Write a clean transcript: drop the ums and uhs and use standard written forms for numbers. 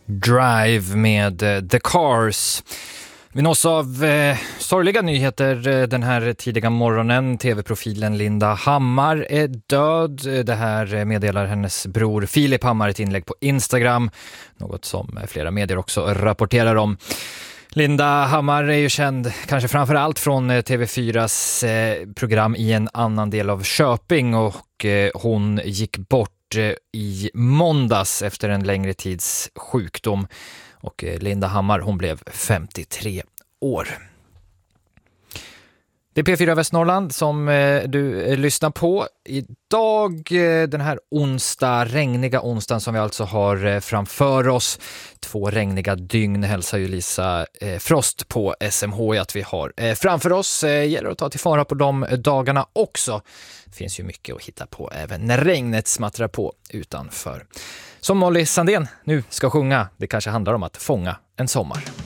Drive med The Cars. Vi nås av sorgliga nyheter den här tidiga morgonen. TV-profilen Linda Hammar är död. Det här meddelar hennes bror Filip Hammar i ett inlägg på Instagram. Något som flera medier också rapporterar om. Linda Hammar är ju känd kanske framförallt från TV4s program I en annan del av Köping, och hon gick bort i måndags efter en längre tids sjukdom. Och Linda Hammar, hon blev 53 år. Det är P4 Västnorrland som du lyssnar på. Idag, den här regniga onsdagen som vi alltså har framför oss. 2 regniga dygn hälsar ju Lisa Frost på SMH att vi har framför oss. Gäller att ta till fara på de dagarna också. Det finns ju mycket att hitta på även när regnet smattrar på utanför. Som Molly Sandén nu ska sjunga. Det kanske handlar om att fånga en sommar.